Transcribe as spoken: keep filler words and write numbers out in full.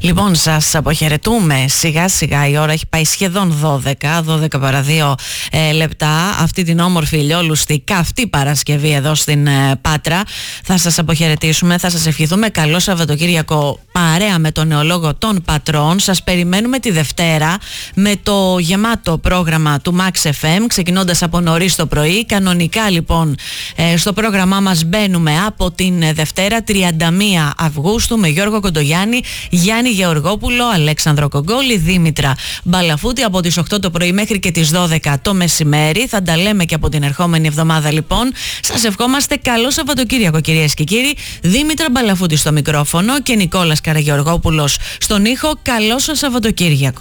Λοιπόν, σας αποχαιρετούμε σιγά σιγά, η ώρα έχει πάει σχεδόν δώδεκα, δώδεκα παρά δύο ε, λεπτά, αυτή την όμορφη ηλιόλουστη καυτή Παρασκευή εδώ στην ε, Πάτρα. Θα σας αποχαιρετήσουμε, θα σας ευχηθούμε καλό Σαββατοκύριακο παρέα με τον νεολόγο των Πατρών. Σας περιμένουμε τη Δευτέρα με το γεμάτο πρόγραμμα του Max εφ εμ, ξεκινώντας από νωρίς το πρωί. Κανονικά λοιπόν ε, στο πρόγραμμά μας μπαίνουμε από την Δευτέρα τριάντα μία Αυγούστου με Γιώργο Κοντογιάννη, Γιάννη Γεωργόπουλο, Αλέξανδρο Κογκόλη, Δήμητρα Μπαλαφούτη από τις οκτώ το πρωί μέχρι και τις δώδεκα το μεσημέρι. Θα τα λέμε και από την ερχόμενη εβδομάδα λοιπόν. Σας ευχόμαστε καλό Σαββατοκύριακο κυρίες και κύριοι. Δήμητρα Μπαλαφούτη στο μικρόφωνο και Νικόλας Καραγεωργόπουλος στον ήχο. Καλό σας Σαββατοκύριακο.